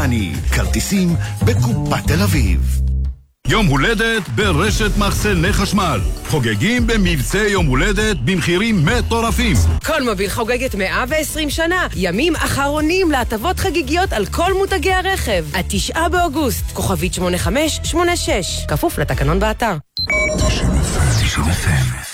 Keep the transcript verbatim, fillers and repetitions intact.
יפני. כרטיסים בקופת תל אביב. יום הולדת ברשת מחסני חשמל. חוגגים במבצע יום הולדת במחירים מטורפים. כל מוביל חוגגת מאה ועשרים שנה. ימים אחרונים להטבות חגיגיות על כל מותגי הרכב. עד תשעה באוגוסט. כוכבית שמונה חמש שמונה שש. כפוף לתקנון באתר. תשעים אף אם